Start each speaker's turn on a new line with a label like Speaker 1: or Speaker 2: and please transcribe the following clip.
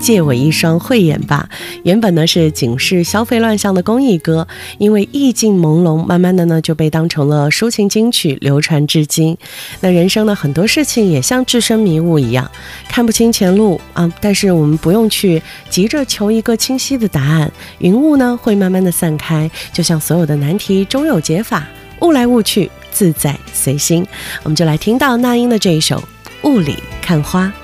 Speaker 1: 借我一双慧眼吧》，原本呢是警示消费乱象的公益歌，因为意境朦胧，慢慢的呢就被当成了抒情金曲流传至今。那人生的很多事情也像置身迷雾一样，看不清前路啊，但是我们不用去急着求一个清晰的答案，云雾呢会慢慢的散开，就像所有的难题终有解法，雾来雾去，自在随心。我们就来听到那英的这一首《雾里看花》。